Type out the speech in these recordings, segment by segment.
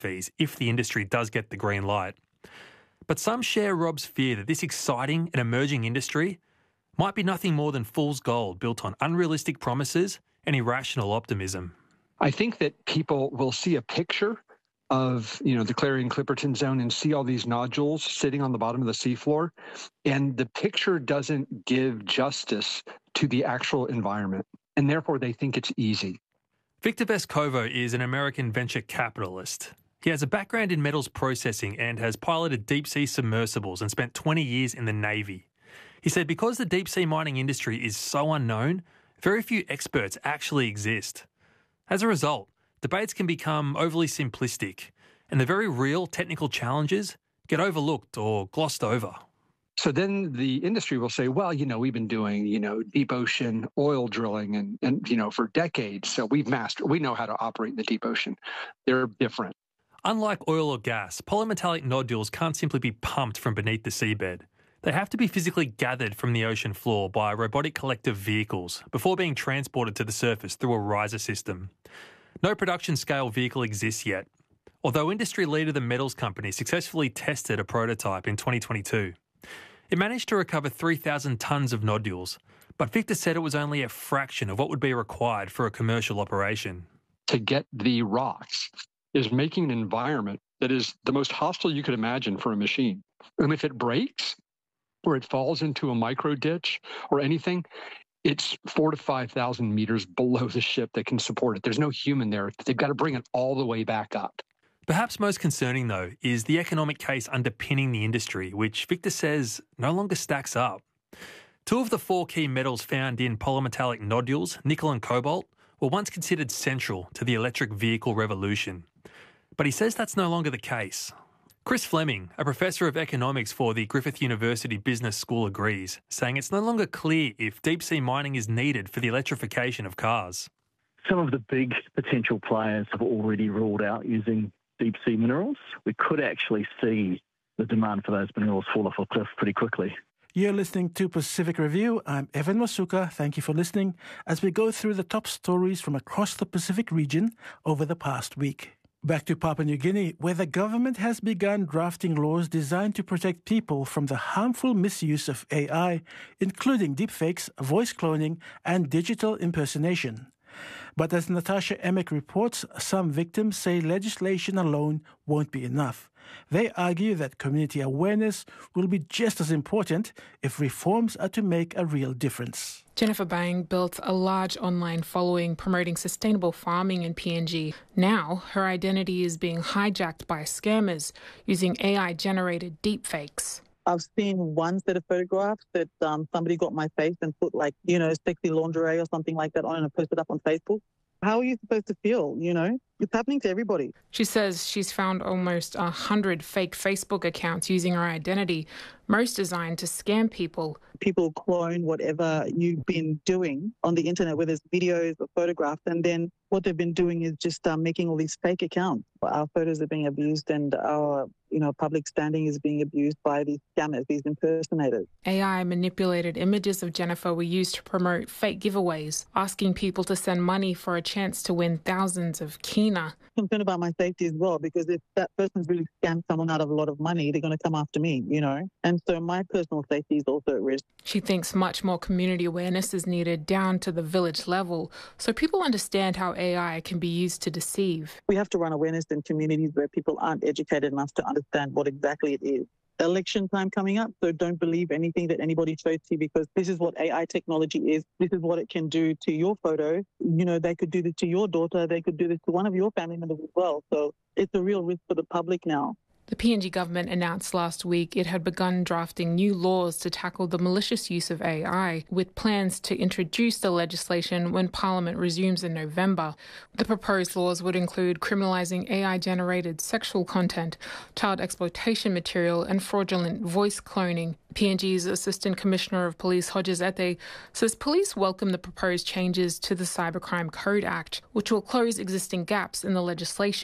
fees if the industry does get the green light. But some share Rob's fear that this exciting and emerging industry might be nothing more than fool's gold built on unrealistic promises and irrational optimism. I think that people will see a picture of, the Clarion-Clipperton Zone and see all these nodules sitting on the bottom of the seafloor, and the picture doesn't give justice to the actual environment, and therefore they think it's easy. Victor Vescovo is an American venture capitalist. He has a background in metals processing and has piloted deep-sea submersibles and spent 20 years in the Navy. He said because the deep-sea mining industry is so unknown, very few experts actually exist. As a result, debates can become overly simplistic, and the very real technical challenges get overlooked or glossed over. So then the industry will say, well, we've been doing, deep ocean oil drilling and for decades. So we know how to operate in the deep ocean. They're different. Unlike oil or gas, polymetallic nodules can't simply be pumped from beneath the seabed. They have to be physically gathered from the ocean floor by robotic collective vehicles before being transported to the surface through a riser system. No production-scale vehicle exists yet, although industry leader The Metals Company successfully tested a prototype in 2022. It managed to recover 3,000 tonnes of nodules, but Victor said it was only a fraction of what would be required for a commercial operation. To get the rocks is making an environment that is the most hostile you could imagine for a machine. And if it breaks, or it falls into a micro ditch or anything, it's 4,000 to 5,000 meters below the ship that can support it. There's no human there. They've got to bring it all the way back up. Perhaps most concerning, though, is the economic case underpinning the industry, which Victor says no longer stacks up. Two of the four key metals found in polymetallic nodules, nickel and cobalt, were once considered central to the electric vehicle revolution. But he says that's no longer the case. Chris Fleming, a professor of economics for the Griffith University Business School, agrees, saying it's no longer clear if deep-sea mining is needed for the electrification of cars. Some of the big potential players have already ruled out using deep-sea minerals. We could actually see the demand for those minerals fall off a cliff pretty quickly. You're listening to Pacific Review. I'm Evan Masuka. Thank you for listening as we go through the top stories from across the Pacific region over the past week. Back to Papua New Guinea, where the government has begun drafting laws designed to protect people from the harmful misuse of AI, including deepfakes, voice cloning, and digital impersonation. But as Natasha Emek reports, some victims say legislation alone won't be enough. They argue that community awareness will be just as important if reforms are to make a real difference. Jennifer Bang built a large online following promoting sustainable farming in PNG. Now, her identity is being hijacked by scammers using AI-generated deepfakes. I've seen one set of photographs that somebody got my face and put sexy lingerie or something like that on and posted up on Facebook. How are you supposed to feel, It's happening to everybody. She says she's found almost 100 fake Facebook accounts using her identity, most designed to scam people. People clone whatever you've been doing on the internet, whether it's videos or photographs, and then what they've been doing is just making all these fake accounts. Our photos are being abused and our public standing is being abused by these scammers, these impersonators. AI-manipulated images of Jennifer were used to promote fake giveaways, asking people to send money for a chance to win thousands of kina. I'm concerned about my safety as well, because if that person's really scammed someone out of a lot of money, they're going to come after me, And so my personal safety is also at risk. She thinks much more community awareness is needed down to the village level so people understand how AI can be used to deceive. We have to run awareness in communities where people aren't educated enough to understand what exactly it is. Election time coming up, so don't believe anything that anybody shows to you, because this is what AI technology is. This is what it can do to your photo. They could do this to your daughter. They could do this to one of your family members as well. So it's a real risk for the public now. The PNG government announced last week it had begun drafting new laws to tackle the malicious use of AI, with plans to introduce the legislation when Parliament resumes in November. The proposed laws would include criminalising AI-generated sexual content, child exploitation material and fraudulent voice cloning. PNG's Assistant Commissioner of Police, Hodges Ete, says police welcome the proposed changes to the Cybercrime Code Act, which will close existing gaps in the legislation.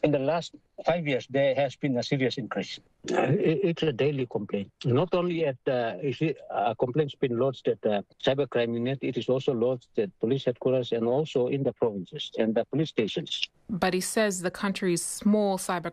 In the last 5 years, there has been a serious increase. It's a daily complaint. Not only at complaints been lodged at the cybercrime unit, it is also lodged at police headquarters and also in the provinces and the police stations. But he says the country's small cyber